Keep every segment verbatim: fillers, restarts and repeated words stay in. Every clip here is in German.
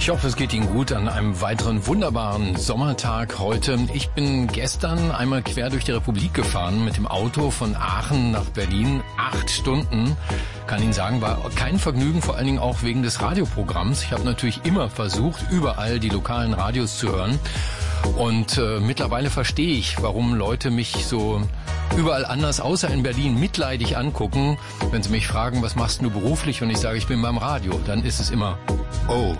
Ich hoffe, es geht Ihnen gut an einem weiteren wunderbaren Sommertag heute. Ich bin gestern einmal quer durch die Republik gefahren mit dem Auto von Aachen nach Berlin. Acht Stunden. Kann Ihnen sagen, war kein Vergnügen, vor allen Dingen auch wegen des Radioprogramms. Ich habe natürlich immer versucht, überall die lokalen Radios zu hören. Und äh, mittlerweile verstehe ich, warum Leute mich so überall anders, außer in Berlin, mitleidig angucken. Wenn sie mich fragen, was machst du beruflich? Und ich sage, ich bin beim Radio. Dann ist es immer, oh.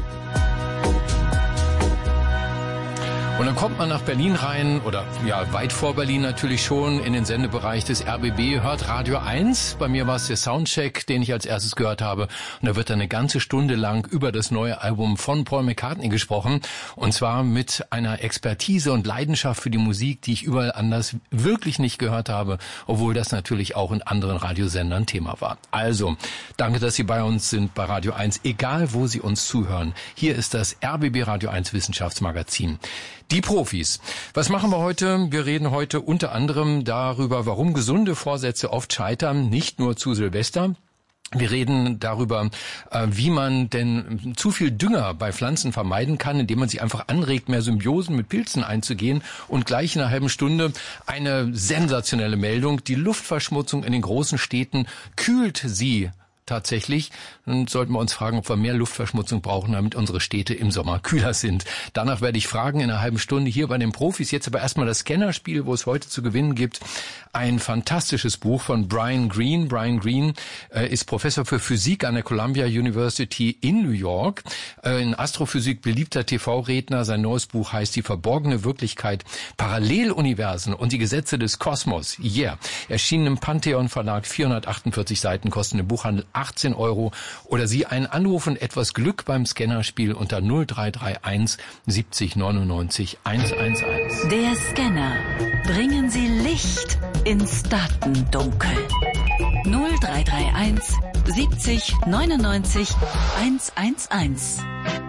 Und dann kommt man nach Berlin rein, oder ja, weit vor Berlin natürlich schon, in den Sendebereich des R B B, hört Radio eins. Bei mir war es der Soundcheck, den ich als erstes gehört habe. Und da wird dann eine ganze Stunde lang über das neue Album von Paul McCartney gesprochen. Und zwar mit einer Expertise und Leidenschaft für die Musik, die ich überall anders wirklich nicht gehört habe, obwohl das natürlich auch in anderen Radiosendern Thema war. Also, danke, dass Sie bei uns sind bei Radio eins, egal wo Sie uns zuhören. Hier ist das R B B Radio eins Wissenschaftsmagazin. Die Profis. Was machen wir heute? Wir reden heute unter anderem darüber, warum gesunde Vorsätze oft scheitern, nicht nur zu Silvester. Wir reden darüber, wie man denn zu viel Dünger bei Pflanzen vermeiden kann, indem man sie einfach anregt, mehr Symbiosen mit Pilzen einzugehen. Und gleich in einer halben Stunde eine sensationelle Meldung. Die Luftverschmutzung in den großen Städten kühlt sie tatsächlich. Dann sollten wir uns fragen, ob wir mehr Luftverschmutzung brauchen, damit unsere Städte im Sommer kühler sind. Danach werde ich fragen in einer halben Stunde hier bei den Profis. Jetzt aber erstmal das Scannerspiel, wo es heute zu gewinnen gibt. Ein fantastisches Buch von Brian Greene. Brian Greene äh, ist Professor für Physik an der Columbia University in New York. Äh, in Astrophysik beliebter T V-Redner. Sein neues Buch heißt Die verborgene Wirklichkeit, Paralleluniversen und die Gesetze des Kosmos. Yeah. Erschienen im Pantheon Verlag, vierhundertachtundvierzig Seiten, kosten im Buchhandel achtzehn Euro. Oder Sie einen Anruf und etwas Glück beim Scannerspiel unter null drei drei eins siebzig neunundneunzig hundertelf. Der Scanner. Bringen Sie Licht ins Datendunkel. null drei drei eins siebzig neunundneunzig hundertelf.